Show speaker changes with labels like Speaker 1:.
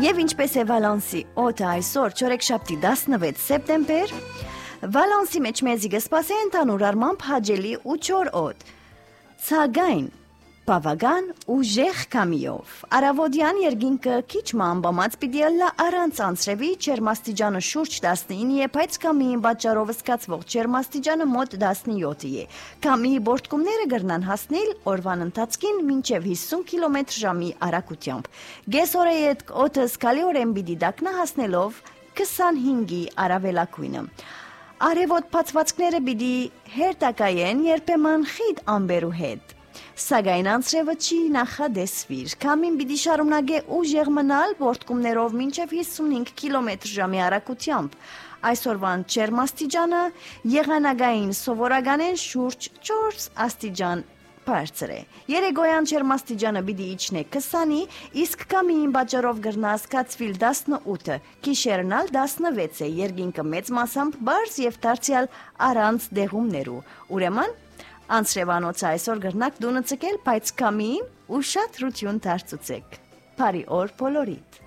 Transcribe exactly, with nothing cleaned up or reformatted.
Speaker 1: Եվ ինչպես է Վալանսի օդը այսօր չորեքշաբթի տասնվեց սեպտեմբեր, Վալանսի մեջ մեզի կսպասի ընդհանուր առմամբ հաճելի ու չոր օդ, սակայն բավական ուժեղ քամիով։ Արավոտյան երկինքը քիչ մանբամած պիտի ըլլա առանց անձրևի, ջերմաստիճանը շուրջ տասնինը, բայց քամիին պատճառով զգացվող ջերմաստիճանը մոտ տասնյոթ է։ Քամիի բորտկումները կրնան հասնել օրվան ընթացքին մինչև հիսուն կիլոմետր ժամի արագությամբ։ Գեսօրեի հետ օդը զգալիորեն պիտի տաքնա հասնելով քսանհինգի արավելակույնը։ Արևոտ բացվածքները պիտի հերթակայեն երբեմն խիտ ամպերու հետ։ Սակայն անձրևը չի նախադեсվիր, քամին պիտի շարունակե ուժեղ մնալ բորտկումներով մինչև հիսունհինգ կիլոմետր ժամի արագությամբ։ Այսօրվան ջերմաստիճանը եղանակային սովորականեն շուրջ չորս աստիճան բարձր է։ Երեկոյան ջերմաստիճանը պիտի իջնե քսանի, իսկ քամիին պատճառով կրնա զգացվել տասնութը, գիշերն ալ տասնվեց է, երկինքը մեծ մասամբ բարձ եւ դարձյալ առանց դեղումներու։ Ուրեմն անձրևանոցը այսօր կրնաք դունը ցկել, բայց քամիին ու շատ ռություն դարձուցեք։ Բարի օր բոլորիդ։